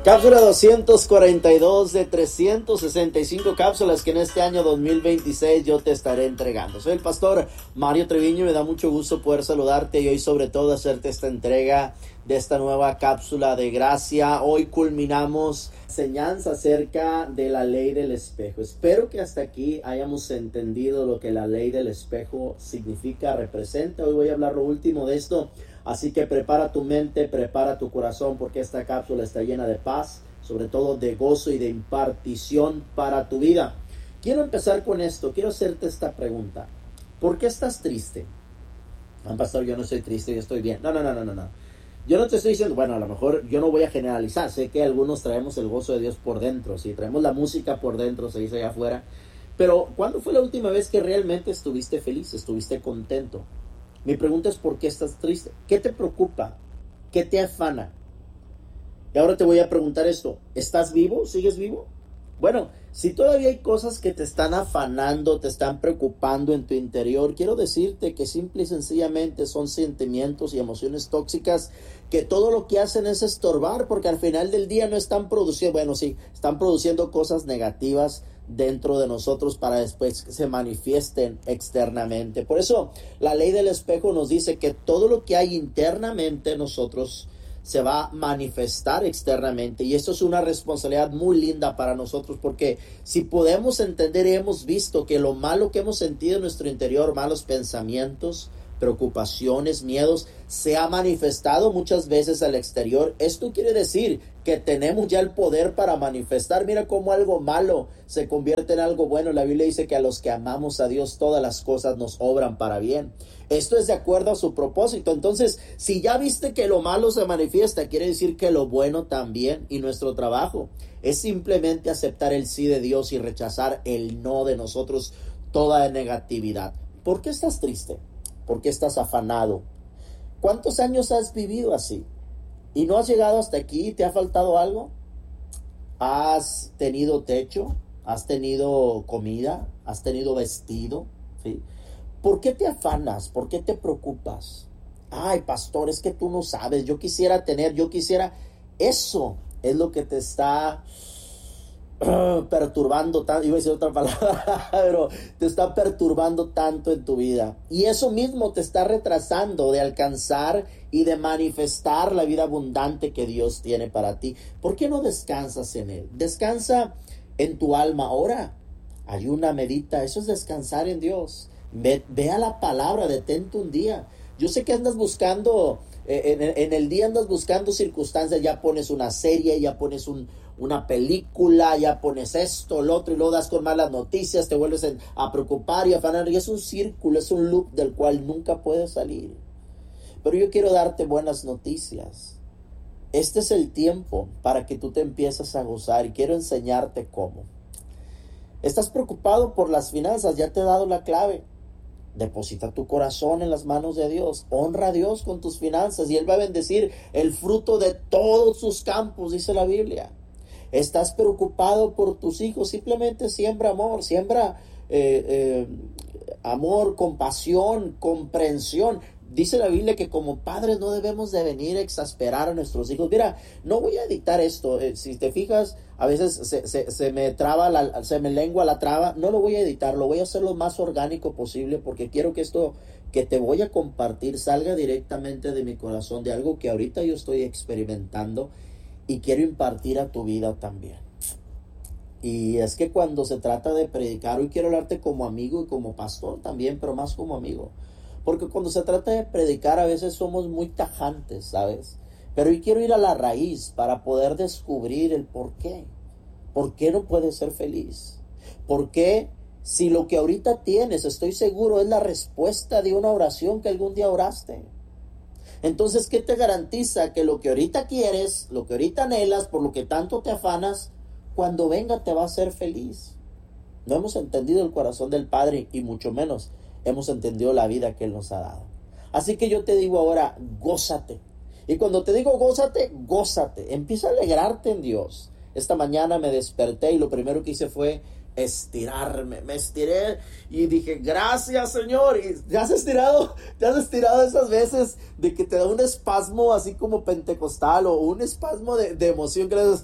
Cápsula 242 de 365 cápsulas que en este año 2026 yo te estaré entregando. Soy el pastor Mario Treviño y me da mucho gusto poder saludarte y hoy sobre todo hacerte esta entrega de esta nueva cápsula de gracia. Hoy culminamos enseñanza acerca de la ley del espejo. Espero que hasta aquí hayamos entendido lo que la ley del espejo significa, representa. Hoy voy a hablar lo último de esto. Así que prepara tu mente, prepara tu corazón, porque esta cápsula está llena de paz, sobre todo de gozo y de impartición para tu vida. Quiero empezar con esto, quiero hacerte esta pregunta. ¿Por qué estás triste? Pastor, yo no estoy triste, yo estoy bien. No. Yo no te estoy diciendo, bueno, a lo mejor yo no voy a generalizar. Sé que algunos traemos el gozo de Dios por dentro, sí, traemos la música por dentro, se dice allá afuera. Pero, ¿cuándo fue la última vez que realmente estuviste feliz, estuviste contento? Mi pregunta es, ¿por qué estás triste? ¿Qué te preocupa? ¿Qué te afana? Y ahora te voy a preguntar esto. ¿Estás vivo? ¿Sigues vivo? Bueno, si todavía hay cosas que te están afanando, te están preocupando en tu interior, quiero decirte que simple y sencillamente son sentimientos y emociones tóxicas que todo lo que hacen es estorbar, porque al final del día no están produciendo, bueno, sí, están produciendo cosas negativas dentro de nosotros para después que se manifiesten externamente. Por eso la ley del espejo nos dice que todo lo que hay internamente en nosotros se va a manifestar externamente, y esto es una responsabilidad muy linda para nosotros, porque si podemos entender y hemos visto que lo malo que hemos sentido en nuestro interior, malos pensamientos, preocupaciones, miedos, se ha manifestado muchas veces al exterior. Esto quiere decir que tenemos ya el poder para manifestar. Mira cómo algo malo se convierte en algo bueno. La Biblia dice que a los que amamos a Dios todas las cosas nos obran para bien. Esto es de acuerdo a su propósito. Entonces, si ya viste que lo malo se manifiesta, quiere decir que lo bueno también. Y nuestro trabajo es simplemente aceptar el sí de Dios y rechazar el no de nosotros, toda negatividad. ¿Por qué estás triste? ¿Por qué estás afanado? ¿Cuántos años has vivido así? ¿Y no has llegado hasta aquí? ¿Te ha faltado algo? ¿Has tenido techo? ¿Has tenido comida? ¿Has tenido vestido? ¿Sí? ¿Por qué te afanas? ¿Por qué te preocupas? Ay, pastor, es que tú no sabes. Yo quisiera tener, Eso es lo que te está perturbando tanto. Iba a decir otra palabra, pero te está perturbando tanto en tu vida, y eso mismo te está retrasando de alcanzar y de manifestar la vida abundante que Dios tiene para ti. ¿Por qué no descansas en Él? Descansa en tu alma, ora, ayuna, medita. Eso es descansar en Dios. Ve a la palabra, detente un día. Yo sé que andas buscando en el día andas buscando circunstancias, ya pones una serie, ya pones una película, ya pones esto, lo otro, y luego das con malas noticias, te vuelves a preocupar y a afanar, y es un círculo, es un loop del cual nunca puedes salir. Pero yo quiero darte buenas noticias. Este es el tiempo para que tú te empieces a gozar, y quiero enseñarte cómo. ¿Estás preocupado por las finanzas? Ya te he dado la clave. Deposita tu corazón en las manos de Dios. Honra a Dios con tus finanzas y Él va a bendecir el fruto de todos sus campos, dice la Biblia. ¿Estás preocupado por tus hijos? Simplemente siembra amor, amor, compasión, comprensión. Dice la Biblia que como padres no debemos de venir a exasperar a nuestros hijos. Mira, no voy a editar esto. Si te fijas, a veces se me lengua la traba. No lo voy a editar, lo voy a hacer lo más orgánico posible, porque quiero que esto que te voy a compartir salga directamente de mi corazón, de algo que ahorita yo estoy experimentando y quiero impartir a tu vida también. Y es que cuando se trata de predicar, hoy quiero hablarte como amigo y como pastor también, pero más como amigo. Porque cuando se trata de predicar a veces somos muy tajantes, ¿sabes? Pero hoy quiero ir a la raíz para poder descubrir el por qué. ¿Por qué no puedes ser feliz? ¿Por qué, si lo que ahorita tienes, estoy seguro, es la respuesta de una oración que algún día oraste? Entonces, ¿qué te garantiza que lo que ahorita quieres, lo que ahorita anhelas, por lo que tanto te afanas, cuando venga te va a hacer feliz? No hemos entendido el corazón del Padre, y mucho menos hemos entendido la vida que Él nos ha dado. Así que yo te digo ahora, gózate. Y cuando te digo gózate, gózate. Empieza a alegrarte en Dios. Esta mañana me desperté y lo primero que hice fue estirarme. Me estiré y dije, gracias, Señor. Y te has estirado esas veces de que te da un espasmo así como pentecostal o un espasmo de emoción que le das,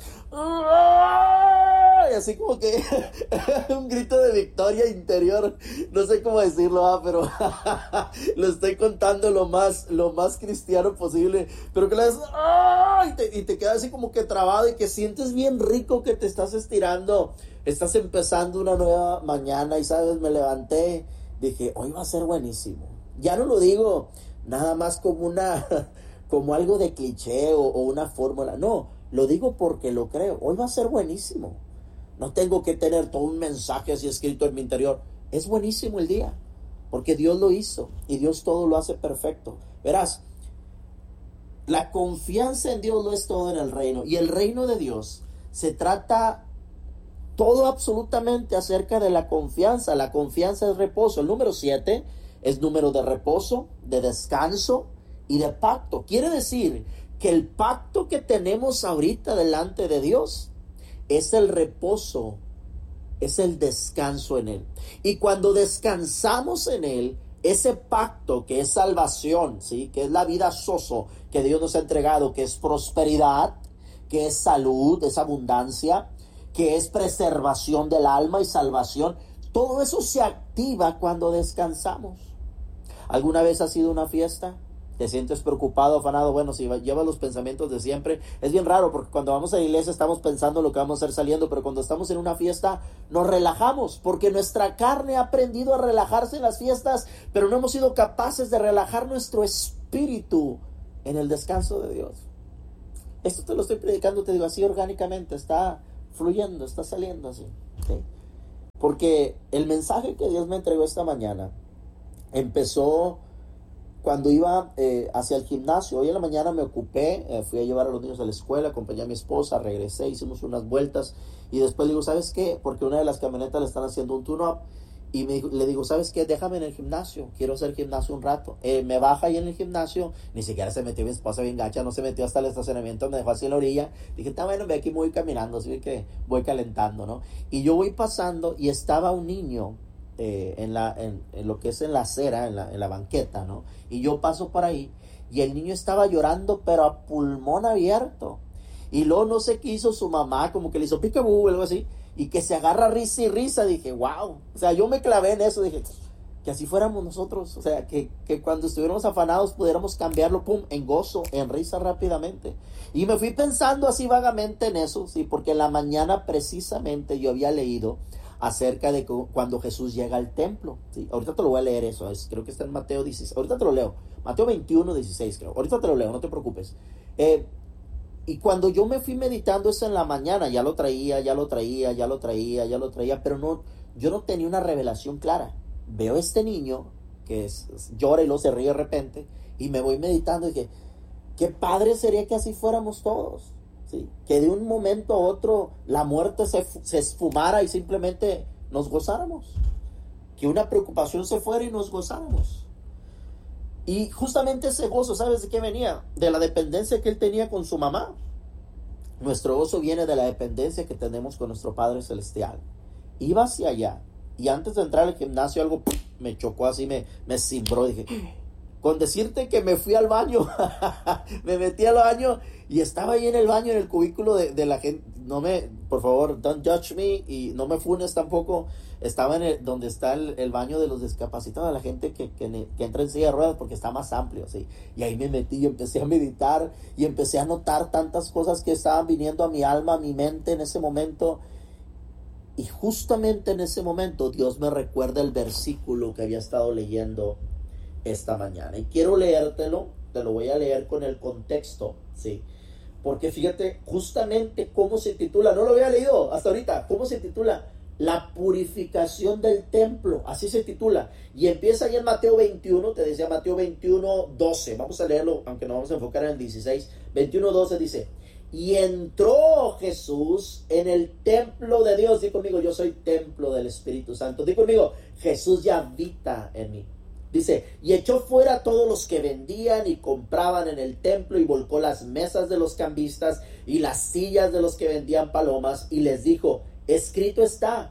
y así como que un grito de victoria interior. No sé cómo decirlo, pero lo estoy contando lo más cristiano posible, pero que le das y te queda así como que trabado y que sientes bien rico que te estás estirando. Estás empezando una nueva mañana y sabes, me levanté, dije, hoy va a ser buenísimo. Ya no lo digo nada más como algo de cliché o una fórmula. No, lo digo porque lo creo. Hoy va a ser buenísimo. No tengo que tener todo un mensaje así escrito en mi interior. Es buenísimo el día, porque Dios lo hizo y Dios todo lo hace perfecto. Verás, la confianza en Dios lo es todo en el reino. Y el reino de Dios se trata todo absolutamente acerca de la confianza. La confianza es reposo. El número 7 es número de reposo, de descanso y de pacto. Quiere decir que el pacto que tenemos ahorita delante de Dios es el reposo, es el descanso en Él. Y cuando descansamos en Él, ese pacto que es salvación, ¿sí? Que es la vida soso que Dios nos ha entregado, que es prosperidad, que es salud, es abundancia, que es preservación del alma y salvación, todo eso se activa cuando descansamos. ¿Alguna vez ha sido una fiesta? ¿Te sientes preocupado, afanado? Bueno, si llevas los pensamientos de siempre, es bien raro porque cuando vamos a la iglesia estamos pensando lo que vamos a hacer saliendo, pero cuando estamos en una fiesta nos relajamos porque nuestra carne ha aprendido a relajarse en las fiestas, pero no hemos sido capaces de relajar nuestro espíritu en el descanso de Dios. Esto te lo estoy predicando, te digo así orgánicamente, está fluyendo, está saliendo así, ¿sí? Porque el mensaje que Dios me entregó esta mañana empezó cuando iba hacia el gimnasio. Hoy en la mañana me ocupé, fui a llevar a los niños a la escuela, acompañé a mi esposa, regresé, hicimos unas vueltas y después le digo, ¿sabes qué? Porque una de las camionetas le están haciendo un tune-up y le digo, ¿sabes qué? Déjame en el gimnasio, quiero hacer gimnasio un rato. Me baja ahí en el gimnasio, ni siquiera se metió mi esposa bien gacha, no se metió hasta el estacionamiento, me dejó así en la orilla. Dije, está bueno, ve aquí, me voy caminando, así que voy calentando, ¿no? Y yo voy pasando y estaba un niño en lo que es en la acera, en la banqueta, ¿no? Y yo paso por ahí y el niño estaba llorando, pero a pulmón abierto. Y luego no sé qué hizo su mamá, como que le hizo picabú o algo así, y que se agarra risa y risa. Dije, wow. O sea, yo me clavé en eso, dije, que así fuéramos nosotros. O sea, que cuando estuviéramos afanados pudiéramos cambiarlo, pum, en gozo, en risa rápidamente. Y me fui pensando así vagamente en eso, sí, porque en la mañana precisamente yo había leído acerca de cuando Jesús llega al templo, ¿sí? Ahorita te lo voy a leer eso, creo que está en Mateo 16, ahorita te lo leo, Mateo 21, 16 creo, ahorita te lo leo, no te preocupes. Y cuando yo me fui meditando eso en la mañana, ya lo traía, pero no, yo no tenía una revelación clara. Veo a este niño que llora y luego se ríe de repente, y me voy meditando y dije, qué padre sería que así fuéramos todos. Sí, que de un momento a otro la muerte se esfumara y simplemente nos gozáramos, que una preocupación se fuera y nos gozáramos. Y justamente ese gozo, ¿sabes de qué venía? De la dependencia que él tenía con su mamá. Nuestro gozo viene de la dependencia que tenemos con nuestro Padre Celestial. Iba hacia allá y antes de entrar al gimnasio algo me chocó así, me cimbró, dije, con decirte que me fui al baño, me metí al baño y estaba ahí en el baño, en el cubículo de la gente. Por favor, don't judge me y no me funes tampoco. Estaba donde está el baño de los discapacitados, de la gente que entra en silla de ruedas, porque está más amplio, ¿sí? Y ahí me metí y empecé a meditar y empecé a notar tantas cosas que estaban viniendo a mi alma, a mi mente en ese momento. Y justamente en ese momento Dios me recuerda el versículo que había estado leyendo esta mañana. Y quiero leértelo, te lo voy a leer con el contexto, ¿sí? Porque fíjate justamente cómo se titula, no lo había leído hasta ahorita, cómo se titula, la purificación del templo, así se titula. Y empieza ahí en Mateo 21, te decía Mateo 21, 12, vamos a leerlo, aunque nos vamos a enfocar en el 16, 21, 12 dice, y entró Jesús en el templo de Dios, di conmigo, yo soy templo del Espíritu Santo, di conmigo, Jesús ya habita en mí. Dice, y echó fuera a todos los que vendían y compraban en el templo y volcó las mesas de los cambistas y las sillas de los que vendían palomas y les dijo, escrito está,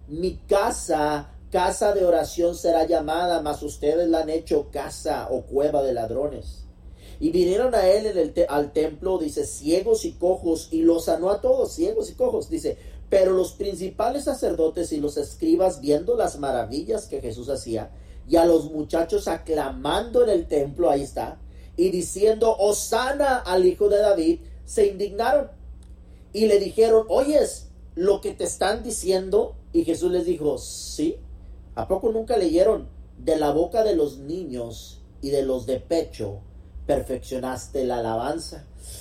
mi casa, casa de oración será llamada, mas ustedes la han hecho casa o cueva de ladrones. Y vinieron a él al templo, dice, ciegos y cojos, y los sanó a todos, ciegos y cojos, dice. Pero los principales sacerdotes y los escribas, viendo las maravillas que Jesús hacía, y a los muchachos aclamando en el templo, ahí está, y diciendo, Hosana al hijo de David, se indignaron. Y le dijeron, ¿oyes lo que te están diciendo? Y Jesús les dijo, sí. ¿A poco nunca leyeron? De la boca de los niños y de los de pecho perfeccionaste la alabanza.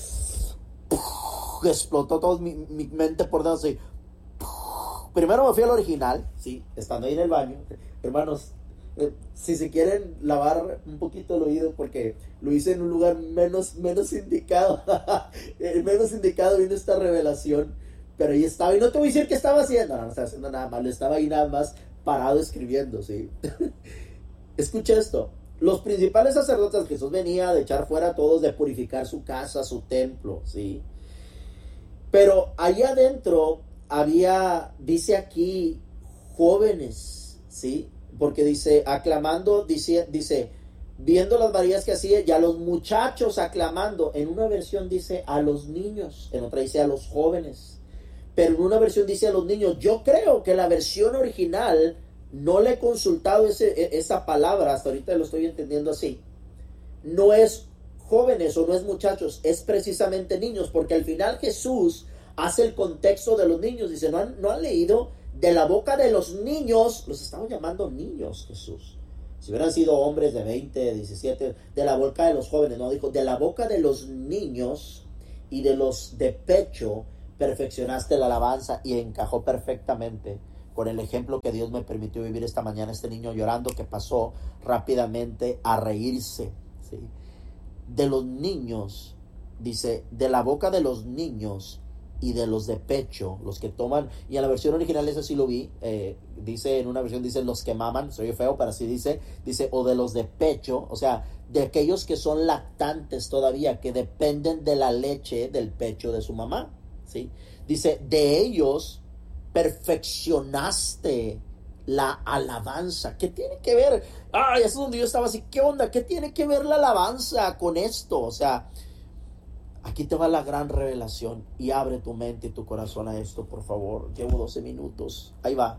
Explotó toda mi mente por dentro así. Primero me fui al original, sí, estando ahí en el baño. Hermanos, si se quieren lavar un poquito el oído, porque lo hice en un lugar menos indicado, menos indicado viene esta revelación, pero ahí estaba, y no te voy a decir qué estaba haciendo, no estaba haciendo nada malo, estaba ahí nada más parado escribiendo, sí. Escucha esto. Los principales sacerdotes, Jesús venía de echar fuera a todos, de purificar su casa, su templo, ¿sí? Pero allá adentro había, dice aquí, jóvenes, ¿sí? Porque dice, aclamando, dice, viendo las maravillas que hacía, y a los muchachos aclamando. En una versión dice a los niños, en otra dice a los jóvenes. Pero en una versión dice a los niños. Yo creo que la versión original, no le he consultado esa palabra, hasta ahorita lo estoy entendiendo así. No es jóvenes o no es muchachos, es precisamente niños, porque al final Jesús hace el contexto de los niños. Dice, ¿no han leído? De la boca de los niños, los estamos llamando niños, Jesús. Si hubieran sido hombres de 20, 17, de la boca de los jóvenes, no, dijo, de la boca de los niños y de los de pecho perfeccionaste la alabanza, y encajó perfectamente con el ejemplo que Dios me permitió vivir esta mañana. Este niño llorando que pasó rápidamente a reírse, ¿sí? De los niños, dice, de la boca de los niños y de los de pecho, los que toman, y en la versión original eso sí lo vi, dice, en una versión dice los que maman, soy feo, pero así dice, o de los de pecho, o sea, de aquellos que son lactantes todavía, que dependen de la leche del pecho de su mamá, ¿sí? Dice, de ellos perfeccionaste la alabanza. ¿Qué tiene que ver? Ay, eso es donde yo estaba así, ¿qué onda? ¿Qué tiene que ver la alabanza con esto? O sea, aquí te va la gran revelación, y abre tu mente y tu corazón a esto, por favor. Llevo 12 minutos. Ahí va.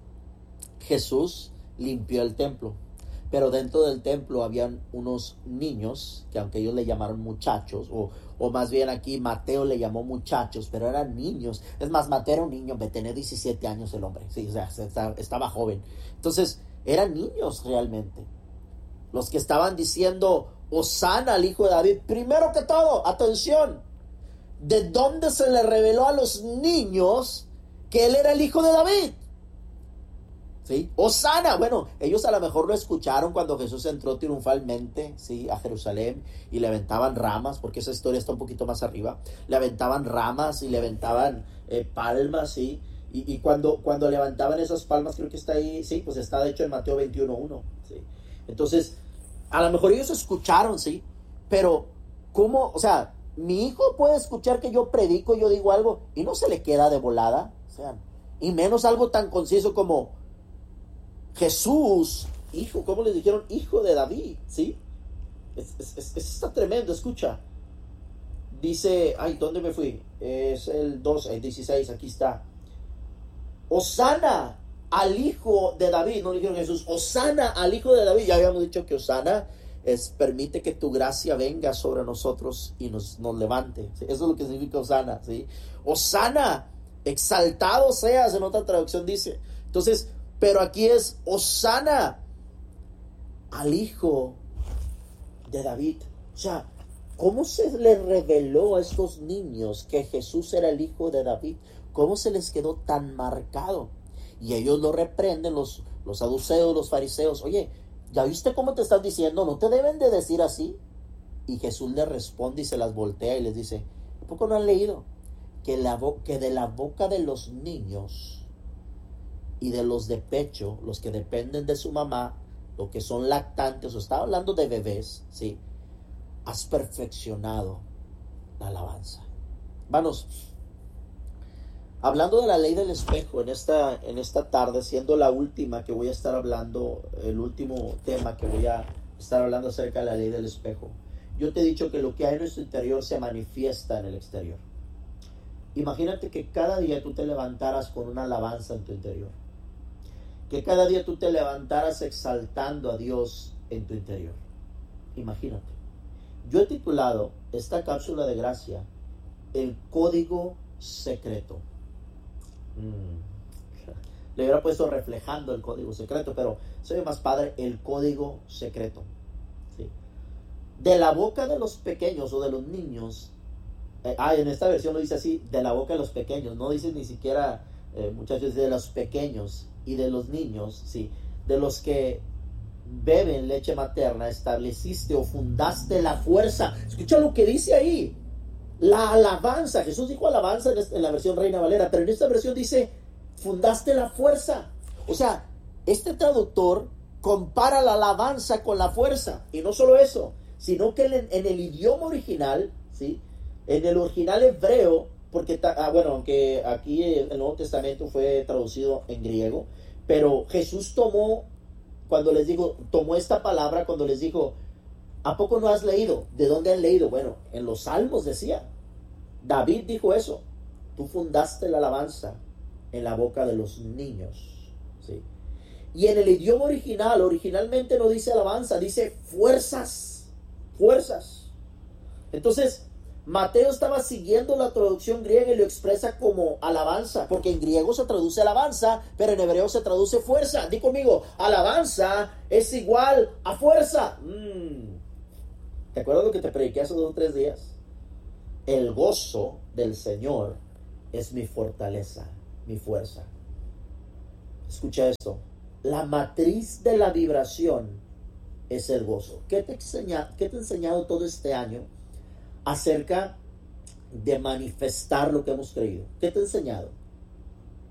Jesús limpió el templo, pero dentro del templo habían unos niños, que aunque ellos le llamaron muchachos, o más bien aquí Mateo le llamó muchachos, pero eran niños. Es más, Mateo era un niño, tenía 17 años el hombre, sí, o sea, estaba joven. Entonces, eran niños realmente los que estaban diciendo, Hosana al hijo de David. Primero que todo, atención, ¿de dónde se le reveló a los niños que él era el hijo de David? ¿Sí? Hosana. Bueno, ellos a lo mejor lo escucharon cuando Jesús entró triunfalmente, ¿sí?, a Jerusalén, y le aventaban ramas, porque esa historia está un poquito más arriba. Le aventaban ramas y le aventaban palmas, ¿sí? Y cuando levantaban esas palmas, creo que está ahí, sí, pues está de hecho en Mateo 21:1, ¿sí? Entonces, a lo mejor ellos escucharon, ¿sí? Pero, ¿cómo? O sea, mi hijo puede escuchar que yo predico, yo digo algo, y no se le queda de volada, o sea, y menos algo tan conciso como Jesús, hijo, ¿cómo les dijeron? Hijo de David, ¿sí? Está tremendo, escucha. Dice, ay, ¿dónde me fui? Es el 12, el 16, aquí está. Hosana al hijo de David, no le dijeron Jesús, Hosana al hijo de David. Ya habíamos dicho que Hosana permite que tu gracia venga sobre nosotros y nos levante, ¿sí? Eso es lo que significa Hosana, ¿sí? Hosana, exaltado seas, en otra traducción dice. Entonces, pero aquí es Hosana al hijo de David. O sea, ¿cómo se les reveló a estos niños que Jesús era el hijo de David? ¿Cómo se les quedó tan marcado? Y ellos lo reprenden, los saduceos, los fariseos. Oye, ¿ya viste cómo te están diciendo? No te deben de decir así. Y Jesús les responde y se las voltea y les dice, ¿a poco no han leído? Que de la boca de los niños y de los de pecho, los que dependen de su mamá, los que son lactantes, o estaba hablando de bebés, ¿sí?, has perfeccionado la alabanza. Hermanos, Hablando de la ley del espejo en esta tarde, siendo la última que voy a estar hablando, el último tema que voy a estar hablando acerca de la ley del espejo. Yo te he dicho que lo que hay en nuestro interior se manifiesta en el exterior. Imagínate que cada día tú te levantaras con una alabanza en tu interior. Que cada día tú te levantaras exaltando a Dios en tu interior. Imagínate. Yo he titulado esta cápsula de gracia El Código Secreto. Le hubiera puesto reflejando el código secreto, pero soy más padre, el código secreto. ¿Sí? De la boca de los pequeños o de los niños, en esta versión lo dice así, de la boca de los pequeños, no dice ni siquiera, muchachos, de los pequeños y de los niños, ¿sí? De los que beben leche materna, estableciste o fundaste la fuerza. Escucha lo que dice ahí. La alabanza, Jesús dijo alabanza en la versión Reina Valera, pero en esta versión dice, fundaste la fuerza. O sea, este traductor compara la alabanza con la fuerza. Y no solo eso, sino que en el idioma original, ¿sí? En el original hebreo, porque, aunque aquí el Nuevo Testamento fue traducido en griego, pero Jesús tomó esta palabra cuando les dijo, ¿a poco no has leído? ¿De dónde han leído? Bueno, en los Salmos decía. David dijo eso. Tú fundaste la alabanza en la boca de los niños. ¿Sí? Y en el idioma originalmente no dice alabanza, dice fuerzas. Fuerzas. Entonces, Mateo estaba siguiendo la traducción griega y lo expresa como alabanza, porque en griego se traduce alabanza, pero en hebreo se traduce fuerza. Di conmigo, alabanza es igual a fuerza. ¿Te acuerdas lo que te prediqué hace 2 o 3 días? El gozo del Señor es mi fortaleza, mi fuerza. Escucha esto. La matriz de la vibración es el gozo. ¿Qué te he enseñado todo este año acerca de manifestar lo que hemos creído? ¿Qué te he enseñado?